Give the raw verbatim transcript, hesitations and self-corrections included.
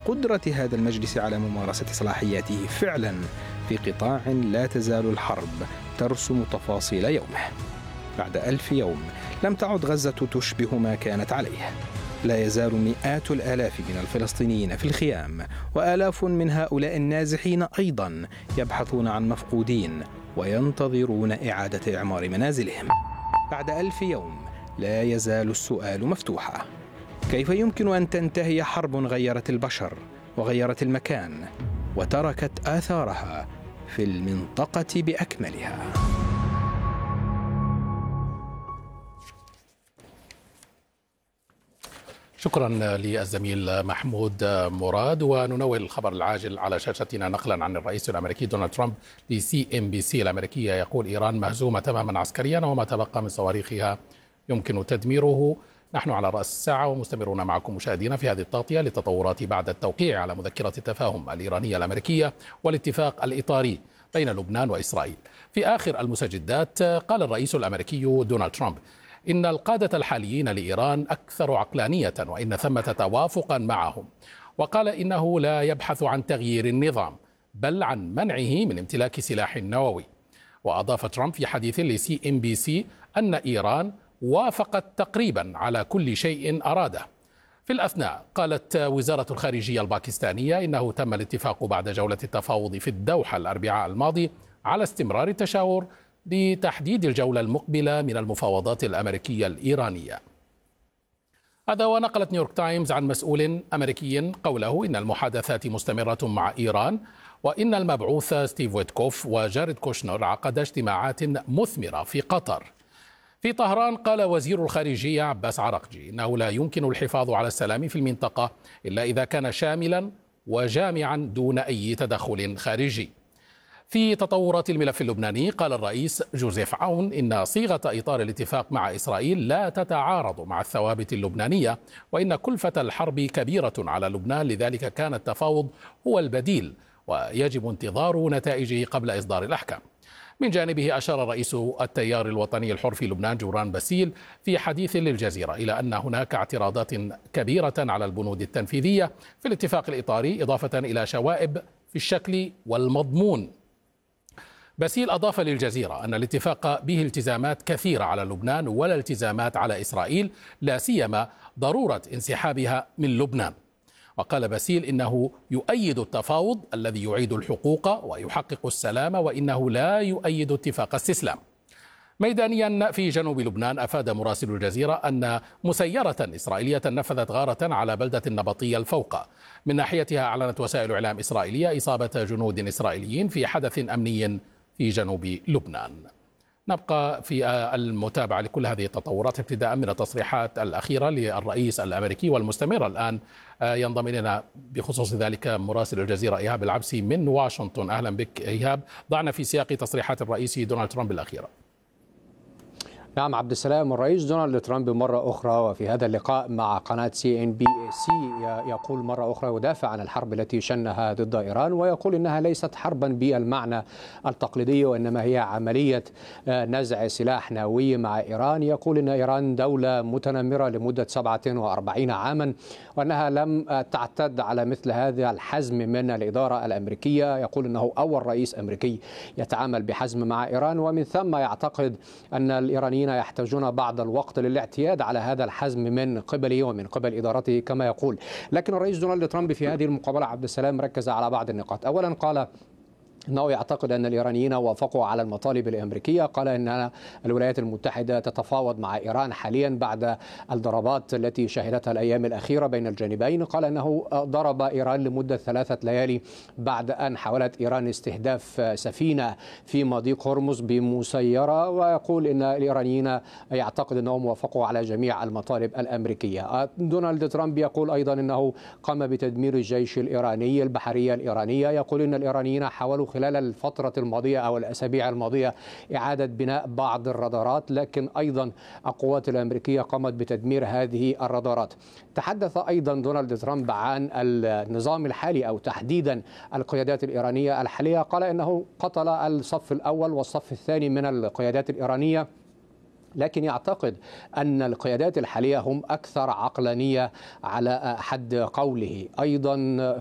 قدرة هذا المجلس على ممارسة صلاحياته فعلا في قطاع لا تزال الحرب ترسم تفاصيل يومه. بعد ألف يوم لم تعد غزة تشبه ما كانت عليه. لا يزال مئات الآلاف من الفلسطينيين في الخيام، وآلاف من هؤلاء النازحين أيضا يبحثون عن مفقودين وينتظرون إعادة إعمار منازلهم. بعد ألف يوم لا يزال السؤال مفتوحا: كيف يمكن أن تنتهي حرب غيرت البشر وغيرت المكان وتركت آثارها في المنطقة بأكملها؟ شكرا للزميل محمود مراد. وننوه الخبر العاجل على شاشتنا نقلا عن الرئيس الأمريكي دونالد ترامب لسي ام بي سي الأمريكية، يقول إيران مهزومة تماما عسكريا وما تبقى من صواريخها يمكن تدميره. نحن على رأس الساعة ومستمرون معكم مشاهدينا في هذه التغطية للتطورات بعد التوقيع على مذكرة التفاهم الإيرانية الأمريكية والاتفاق الإطاري بين لبنان وإسرائيل. في آخر المستجدات قال الرئيس الأمريكي دونالد ترامب إن القادة الحاليين لإيران أكثر عقلانية وإن ثمة توافقا معهم، وقال إنه لا يبحث عن تغيير النظام بل عن منعه من امتلاك سلاح نووي. وأضاف ترامب في حديث لسي ام بي سي أن إيران وافقت تقريبا على كل شيء أراده. في الأثناء قالت وزارة الخارجية الباكستانية إنه تم الاتفاق بعد جولة التفاوض في الدوحة الأربعاء الماضي على استمرار التشاور بتحديد الجولة المقبلة من المفاوضات الأمريكية الإيرانية. هذا ونقلت نيويورك تايمز عن مسؤول أمريكي قوله إن المحادثات مستمرة مع إيران، وإن المبعوث ستيف ويتكوف وجاريد كوشنر عقد اجتماعات مثمرة في قطر. في طهران قال وزير الخارجية عباس عراقجي إنه لا يمكن الحفاظ على السلام في المنطقة إلا إذا كان شاملا وجامعا دون أي تدخل خارجي. في تطورات الملف اللبناني قال الرئيس جوزيف عون إن صيغة إطار الاتفاق مع إسرائيل لا تتعارض مع الثوابت اللبنانية، وإن كلفة الحرب كبيرة على لبنان، لذلك كان التفاوض هو البديل ويجب انتظار نتائجه قبل إصدار الأحكام. من جانبه أشار رئيس التيار الوطني الحر في لبنان جوران باسيل في حديث للجزيرة إلى أن هناك اعتراضات كبيرة على البنود التنفيذية في الاتفاق الإطاري، إضافة إلى شوائب في الشكل والمضمون. باسيل أضاف للجزيرة أن الاتفاق به التزامات كثيرة على لبنان ولا التزامات على إسرائيل، لا سيما ضرورة انسحابها من لبنان. وقال باسيل إنه يؤيد التفاوض الذي يعيد الحقوق ويحقق السلام، وإنه لا يؤيد اتفاق استسلام. ميدانيا في جنوب لبنان أفاد مراسل الجزيرة أن مسيرة إسرائيلية نفذت غارة على بلدة النبطية الفوقة. من ناحيتها أعلنت وسائل إعلام إسرائيلية إصابة جنود إسرائيليين في حدث أمني في جنوب لبنان. نبقى في المتابعة لكل هذه التطورات ابتداء من التصريحات الأخيرة للرئيس الأمريكي والمستمرة الآن. ينضم إلينا بخصوص ذلك مراسل الجزيرة إيهاب العبسي من واشنطن. أهلا بك إيهاب، ضعنا في سياق تصريحات الرئيس دونالد ترامب الأخيرة. نعم عبد السلام، الرئيس دونالد ترامب مرة أخرى وفي هذا اللقاء مع قناة سي إن بي سي يقول مرة أخرى يدافع عن الحرب التي شنها ضد إيران، ويقول إنها ليست حربا بالمعنى التقليدي وإنما هي عملية نزع سلاح نووي مع إيران. يقول إن إيران دولة متنمرة لمدة سبعة وأربعين عاما وأنها لم تعتد على مثل هذا الحزم من الإدارة الأمريكية. يقول إنه أول رئيس أمريكي يتعامل بحزم مع إيران، ومن ثم يعتقد أن الإيرانيين يحتاجون بعض الوقت للاعتياد على هذا الحزم من قبله ومن قبل إدارته كما يقول. لكن الرئيس دونالد ترامب في هذه المقابلة عبد السلام ركز على بعض النقاط. أولا قال أنه يعتقد أن الإيرانيين وافقوا على المطالب الأمريكية. قال أن الولايات المتحدة تتفاوض مع إيران حاليا بعد الضربات التي شهدتها الأيام الأخيرة بين الجانبين. قال أنه ضرب إيران لمدة ثلاثة ليالي بعد أن حاولت إيران استهداف سفينة في مضيق هرمز بمسيرة، ويقول أن الإيرانيين يعتقد أنهم وافقوا على جميع المطالب الأمريكية. دونالد ترامب يقول أيضا أنه قام بتدمير الجيش الإيراني البحرية الإيرانية. يقول أن الإيرانيين حاولوا خلال الفترة الماضية أو الأسابيع الماضية إعادة بناء بعض الرادارات، لكن أيضا القوات الأمريكية قامت بتدمير هذه الرادارات. تحدث أيضا دونالد ترامب عن النظام الحالي أو تحديدا القيادات الإيرانية الحالية. قال إنه قتل الصف الأول والصف الثاني من القيادات الإيرانية، لكن يعتقد أن القيادات الحالية هم أكثر عقلانية على حد قوله. أيضا